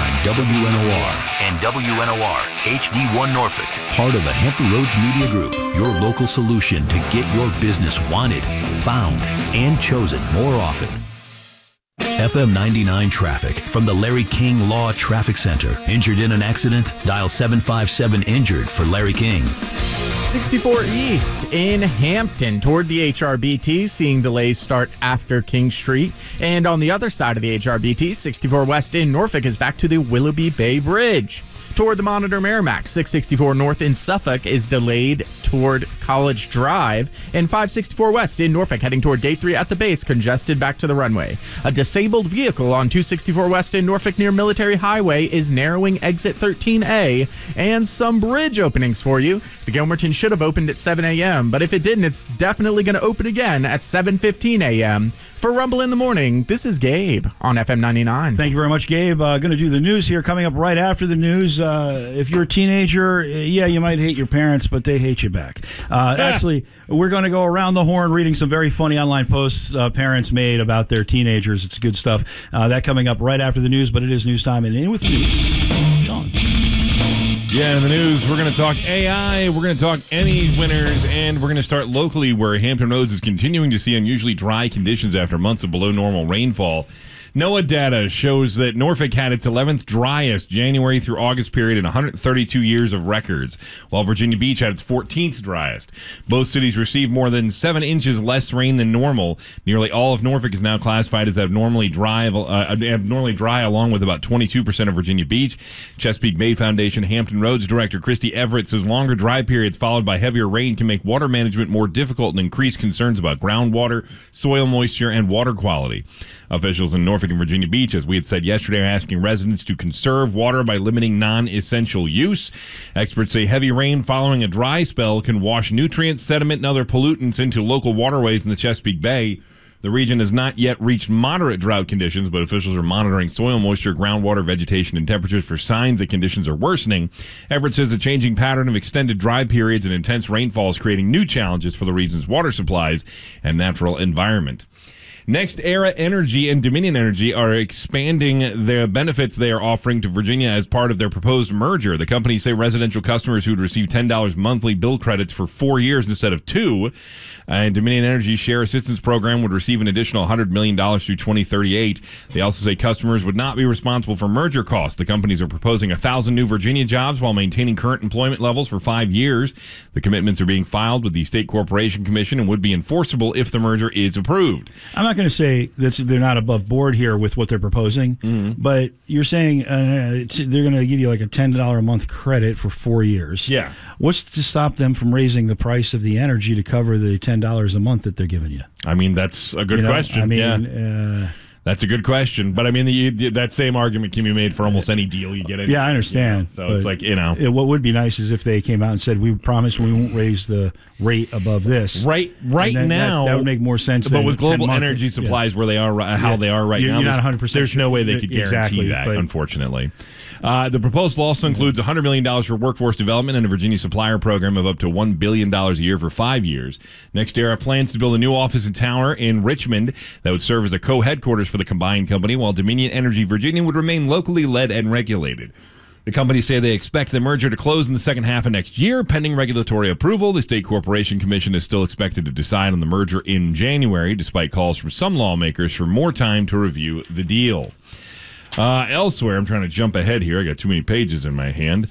WNOR and WNOR HD1 Norfolk. Part of the Hampton Roads Media Group. Your local solution to get your business wanted, found, and chosen more often. FM 99 traffic from the Larry King Law Traffic Center. Injured in an accident? Dial 757-INJURED for Larry King. 64 East in Hampton toward the HRBT, seeing delays start after King Street. And on the other side of the HRBT, 64 West in Norfolk is back to the Willoughby Bay Bridge. Toward the Monitor Merrimack, 664 North in Suffolk is delayed toward College Drive, and 564 West in Norfolk heading toward Gate 3 at the base, congested back to the runway. A disabled vehicle on 264 West in Norfolk near Military Highway is narrowing exit 13A, and some bridge openings for you. The Gilmerton should have opened at 7 a.m., but if it didn't, it's definitely going to open again at 7:15 a.m. For Rumble in the Morning, this is Gabe on FM 99. Thank you very much, Gabe. Going to do the news here. Coming up right after the news, if you're a teenager, yeah, you might hate your parents, but they hate you back. Actually, we're going to go around the horn reading some very funny online posts parents made about their teenagers. It's good stuff. That coming up right after the news, but it is news time. And in with news, Sean. Yeah, in the news, we're going to talk AI, we're going to talk Emmy winners, and we're going to start locally where Hampton Roads is continuing to see unusually dry conditions after months of below normal rainfall. NOAA data shows that Norfolk had its 11th driest January through August period in 132 years of records, while Virginia Beach had its 14th driest. Both cities received more than 7 inches less rain than normal. Nearly all of Norfolk is now classified as abnormally dry, along with about 22% of Virginia Beach. Chesapeake Bay Foundation Hampton Roads Director Christy Everett says longer dry periods followed by heavier rain can make water management more difficult and increase concerns about groundwater, soil moisture, and water quality. Officials in Norfolk and Virginia Beach, as we had said yesterday, are asking residents to conserve water by limiting non-essential use. Experts say heavy rain following a dry spell can wash nutrients, sediment, and other pollutants into local waterways in the Chesapeake Bay. The region has not yet reached moderate drought conditions, but officials are monitoring soil moisture, groundwater, vegetation, and temperatures for signs that conditions are worsening. Everett says the changing pattern of extended dry periods and intense rainfall is creating new challenges for the region's water supplies and natural environment. NextEra Energy and Dominion Energy are expanding the benefits they are offering to Virginia as part of their proposed merger. The companies say residential customers who would receive $10 monthly bill credits for 4 years instead of 2. And Dominion Energy's Share Assistance Program would receive an additional $100 million through 2038. They also say customers would not be responsible for merger costs. The companies are proposing 1,000 new Virginia jobs while maintaining current employment levels for 5 years. The commitments are being filed with the State Corporation Commission and would be enforceable if the merger is approved. I'm not going to say that they're not above board here with what they're proposing, but you're saying they're going to give you like a $10 a month credit for 4 years. Yeah. What's to stop them from raising the price of the energy to cover the $10 a month that they're giving you? I mean, that's a good question. That's a good question. But, I mean, that same argument can be made for almost any deal you get in. Yeah, I understand. So it's like, what would be nice is if they came out and said, we promise we won't raise the rate above this. Right now. That would make more sense. But with global energy supplies where they are, how they are right now, you're not 100% there's no way they could guarantee that, unfortunately. The proposal also includes $100 million for workforce development and a Virginia supplier program of up to $1 billion a year for 5 years. NextEra plans to build a new office and tower in Richmond that would serve as a co-headquarters for the combined company, while Dominion Energy Virginia would remain locally led and regulated. The companies say they expect the merger to close in the second half of next year, pending regulatory approval. The State Corporation Commission is still expected to decide on the merger in January, despite calls from some lawmakers for more time to review the deal. Elsewhere, I'm trying to jump ahead here. I got too many pages in my hand.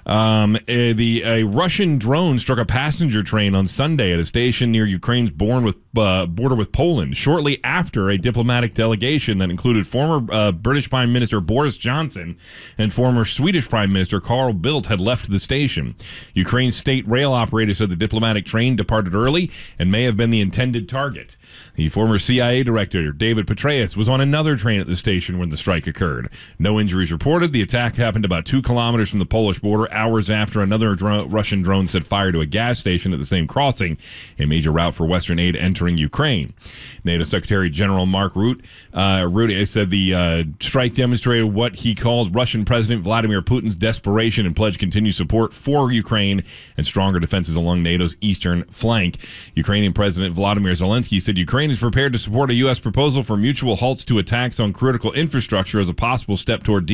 A Russian drone struck a passenger train on Sunday at a station near Ukraine's border with Poland, shortly after a diplomatic delegation that included former British Prime Minister Boris Johnson and former Swedish Prime Minister Carl Bildt had left the station. Ukraine's state rail operator said the diplomatic train departed early and may have been the intended target. The former CIA director, David Petraeus, was on another train at the station when the strike occurred. No injuries reported. The attack happened about 2 kilometers from the Polish border, hours after another Russian drone set fire to a gas station at the same crossing, a major route for Western aid entering Ukraine. NATO Secretary General Mark Rutte said the strike demonstrated what he called Russian President Vladimir Putin's desperation and pledged continued support for Ukraine and stronger defenses along NATO's eastern flank. Ukrainian President Volodymyr Zelensky said Ukraine is prepared to support a U.S. proposal for mutual halts to attacks on critical infrastructure as a possible step toward